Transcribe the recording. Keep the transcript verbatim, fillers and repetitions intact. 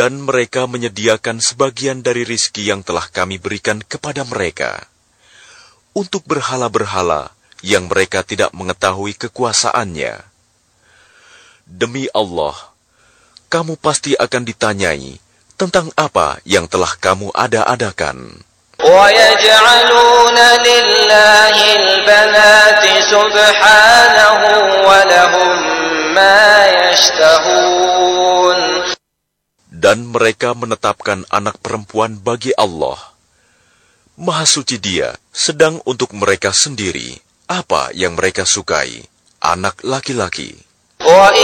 Dan mereka menyediakan sebagian dari rizki yang telah kami berikan kepada mereka untuk berhala-berhala yang mereka tidak mengetahui kekuasaannya. Demi Allah, kamu pasti akan ditanyai tentang apa yang telah kamu ada-adakan. وَيَجْعَلُونَ لِلَّهِ الْبَنَاتِ سُبْحَانَهُ وَلَهُم مَّا يَشْتَهُونَ. Dan mereka menetapkan anak perempuan bagi Allah. Maha suci Dia, sedang untuk mereka sendiri apa yang mereka sukai, anak laki-laki. وَإِن